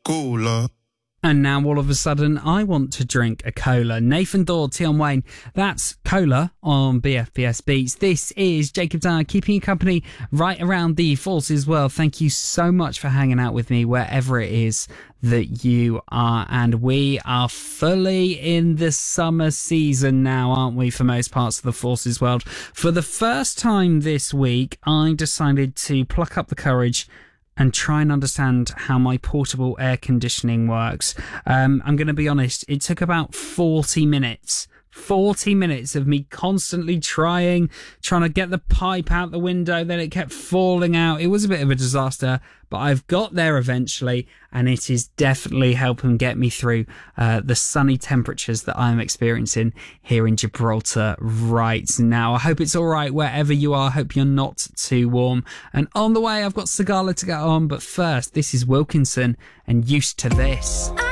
Cola. And now all of a sudden, I want to drink a cola. Nathan Dawe, Tion Wayne, that's Cola on BFBS Beats. This is Jacob Dyer, keeping you company right around the Forces world. Thank you so much for hanging out with me wherever it is that you are. And we are fully in the summer season now, aren't we, for most parts of the Forces world. For the first time this week, I decided to pluck up the courage and try and understand how my portable air conditioning works. I'm going to be honest, it took about 40 minutes. 40 minutes of me constantly trying to get the pipe out the window, then it kept falling out. It was a bit of a disaster, but I've got there eventually, and it is definitely helping get me through the sunny temperatures that I'm experiencing here in Gibraltar right now. I hope it's all right wherever you are. I hope you're not too warm. And on the way, I've got Sigala to get on, but first, this is Wilkinson and Used to This.